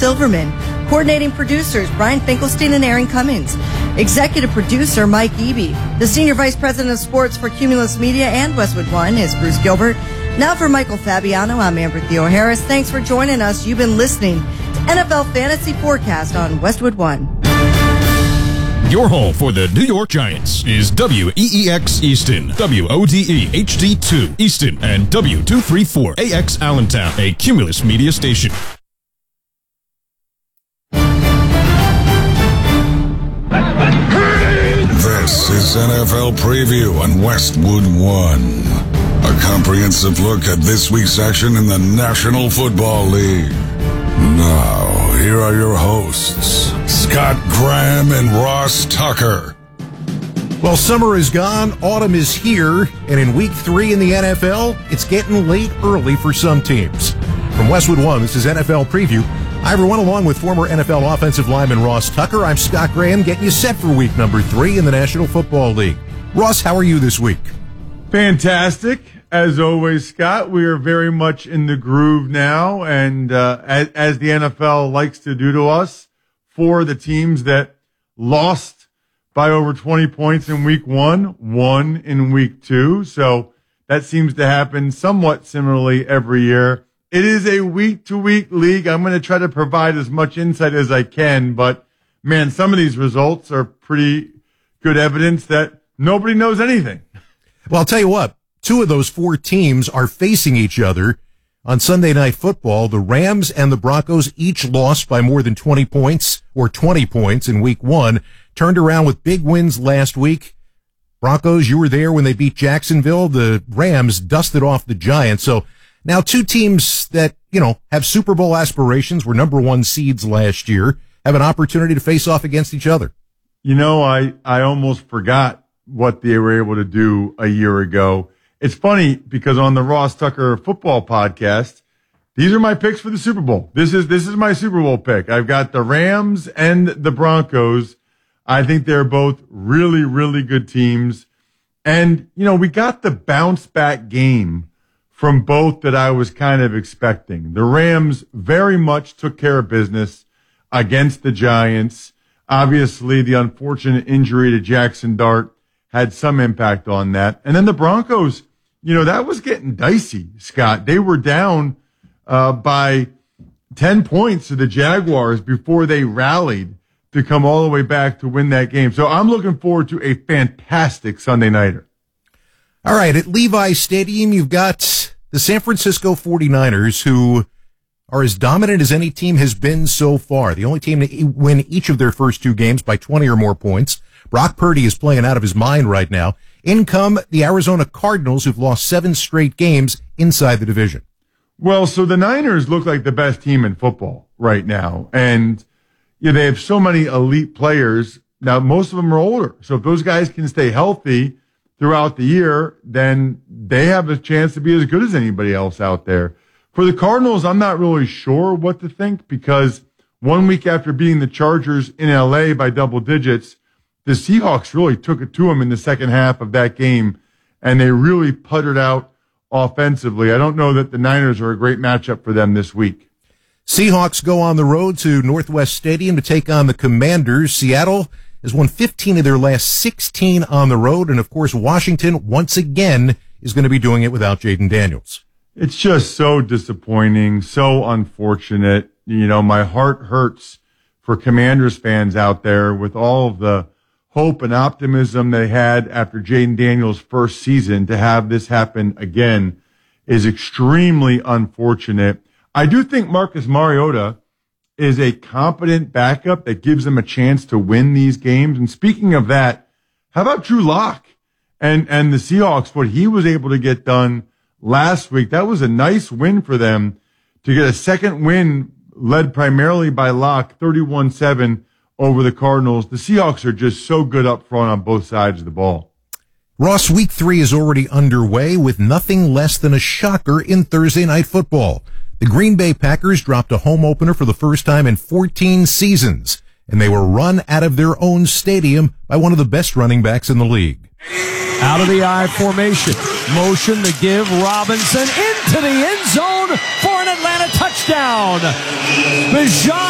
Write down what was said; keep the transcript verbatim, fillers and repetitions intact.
Silverman. Coordinating producers, Brian Finkelstein and Aaron Cummings. Executive producer, Mike Eby. The Senior Vice President of Sports for Cumulus Media and Westwood One is Bruce Gilbert. Now for Michael Fabiano, I'm Amber Theo Harris. Thanks for joining us. You've been listening to N F L Fantasy Forecast on Westwood One. Your home for the New York Giants is W E E X Easton, W O D E H D two Easton, and W two thirty-four A X Allentown, a Cumulus Media station. This is N F L Preview on Westwood One. A comprehensive look at this week's action in the National Football League. Now, here are your hosts, Scott Graham and Ross Tucker. Well, summer is gone, autumn is here, and in week three in the N F L, it's getting late early for some teams. From Westwood One, this is N F L Preview. Hi, everyone, along with former N F L offensive lineman Ross Tucker, I'm Scott Graham, getting you set for week number three in the National Football League. Ross, how are you this week? Fantastic. As always, Scott, we are very much in the groove now, and uh, as, as the N F L likes to do to us, for the teams that lost by over twenty points in week one, won in week two. So that seems to happen somewhat similarly every year. It is a week-to-week league. I'm going to try to provide as much insight as I can, but, man, some of these results are pretty good evidence that nobody knows anything. Well, I'll tell you what, two of those four teams are facing each other on Sunday Night Football. The Rams and the Broncos each lost by more than twenty points, or twenty points in week one, turned around with big wins last week. Broncos, you were there when they beat Jacksonville. The Rams dusted off the Giants. So now two teams that, you know, have Super Bowl aspirations, were number one seeds last year, have an opportunity to face off against each other. You know, I, I almost forgot what they were able to do a year ago. It's funny because on the Ross Tucker Football Podcast, these are my picks for the Super Bowl. This is, this is my Super Bowl pick. I've got the Rams and the Broncos. I think they're both really, really good teams. And, you know, we got the bounce back game from both that I was kind of expecting. The Rams very much took care of business against the Giants. Obviously, the unfortunate injury to Jackson Dart had some impact on that. And then the Broncos, you know, that was getting dicey, Scott. They were down uh, by ten points to the Jaguars before they rallied to come all the way back to win that game. So I'm looking forward to a fantastic Sunday nighter. All right, at Levi's Stadium, you've got the San Francisco forty-niners, who are as dominant as any team has been so far. The only team to win each of their first two games by twenty or more points. Brock Purdy is playing out of his mind right now. In come the Arizona Cardinals, who've lost seven straight games inside the division. Well, so the Niners look like the best team in football right now. And you know, they have so many elite players. Now, most of them are older. So if those guys can stay healthy throughout the year, then they have a chance to be as good as anybody else out there. For the Cardinals, I'm not really sure what to think, because one week after beating the Chargers in L A by double digits, the Seahawks really took it to them in the second half of that game, and they really puttered out offensively. I don't know that the Niners are a great matchup for them this week. Seahawks go on the road to Northwest Stadium to take on the Commanders. Seattle has won fifteen of their last sixteen on the road, and of course Washington once again is going to be doing it without Jaden Daniels. It's just so disappointing, so unfortunate. You know, my heart hurts for Commanders fans out there with all of the hope and optimism they had after Jaden Daniels' first season. To have this happen again is extremely unfortunate. I do think Marcus Mariota is a competent backup that gives them a chance to win these games. And speaking of that, how about Drew Lock and, and the Seahawks, what he was able to get done last week? That was a nice win for them to get a second win led primarily by Lock, thirty-one seven over the Cardinals. The Seahawks are just so good up front on both sides of the ball. Ross, week three is already underway with nothing less than a shocker in Thursday Night Football. The Green Bay Packers dropped a home opener for the first time in fourteen seasons, and they were run out of their own stadium by one of the best running backs in the league. Out of the I formation. Motion to give Robinson into the end zone for an Atlanta touchdown. Bijan